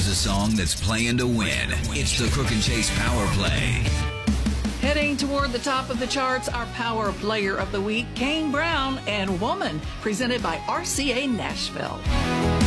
Here's a song that's playing to win. It's the Crook and Chase Power Play. Heading toward the top of the charts, our Power Player of the Week, Kane Brown and Woman, presented by RCA Nashville.